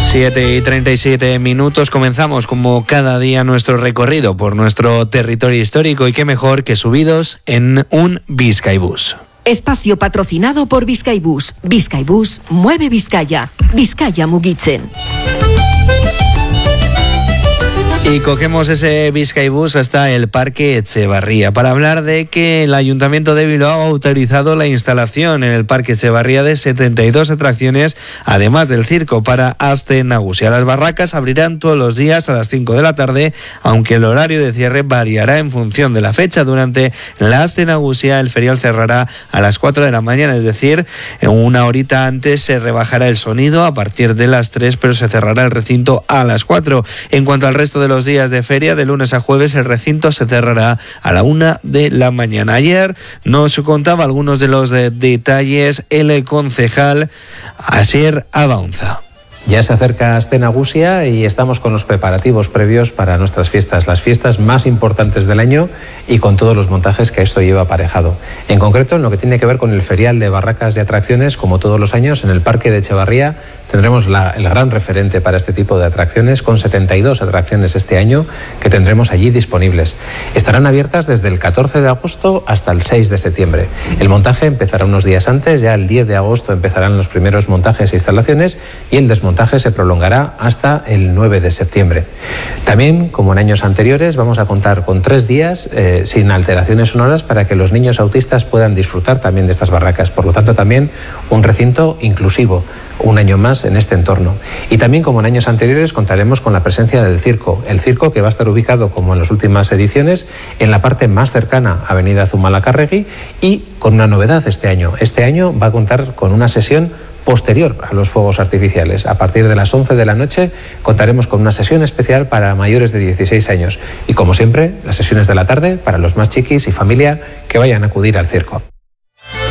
7:37. Comenzamos como cada día nuestro recorrido por nuestro territorio histórico y qué mejor que subidos en un Bizkaibus. Espacio patrocinado por Bizkaibus. Bizkaibus mueve Vizcaya. Vizcaya mugitzen. Y cogemos ese Bizkaibus hasta el Parque Etxebarria para hablar de que el Ayuntamiento de Bilbao ha autorizado la instalación en el Parque Etxebarria de 72 atracciones, además del circo para Aste Nagusia. Las barracas abrirán todos los días a las 5 de la tarde, aunque el horario de cierre variará en función de la fecha. Durante la Aste Nagusia el ferial cerrará a las 4 de la mañana, es decir, una horita antes se rebajará el sonido a partir de las 3, pero se cerrará el recinto a las 4. En cuanto al resto de los días de feria, de lunes a jueves, el recinto se cerrará a la 1 de la mañana. Ayer nos contaba algunos de los detalles el concejal Asier Abaunza. Ya se acerca Aste Nagusia y estamos con los preparativos previos para nuestras fiestas, las fiestas más importantes del año y con todos los montajes que esto lleva aparejado. En concreto, en lo que tiene que ver con el ferial de barracas y atracciones, como todos los años, en el Parque de Etxebarria tendremos el gran referente para este tipo de atracciones, con 72 atracciones este año que tendremos allí disponibles. Estarán abiertas desde el 14 de agosto hasta el 6 de septiembre. El montaje empezará unos días antes, ya el 10 de agosto empezarán los primeros montajes e instalaciones y el desmontaje se prolongará hasta el 9 de septiembre. También, como en años anteriores, vamos a contar con 3 días sin alteraciones sonoras para que los niños autistas puedan disfrutar también de estas barracas. Por lo tanto, también un recinto inclusivo, un año más en este entorno. Y también, como en años anteriores, contaremos con la presencia del circo. El circo que va a estar ubicado, como en las últimas ediciones, en la parte más cercana a Avenida Zumalacárregui y con una novedad este año. Este año va a contar con una sesión posterior a los fuegos artificiales. A partir de las 11 de la noche contaremos con una sesión especial para mayores de 16 años y, como siempre, las sesiones de la tarde para los más chiquis y familia que vayan a acudir al circo.